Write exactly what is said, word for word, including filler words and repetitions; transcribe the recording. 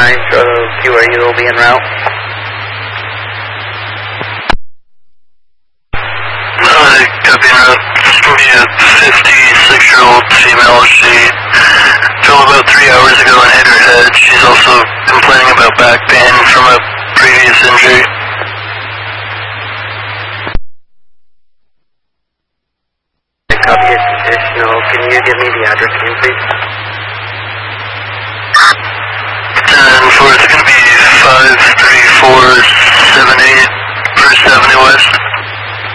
nine, Charlie Q, are you will be en route? Uh, copy en route. This will be a fifty-six-year-old female. She fell about three hours ago and hit her head. She's also complaining about back pain from a previous injury. Copy it, additional. Can you give me the address again, please? ten four, it's going to be five three four seven eight First Avenue West.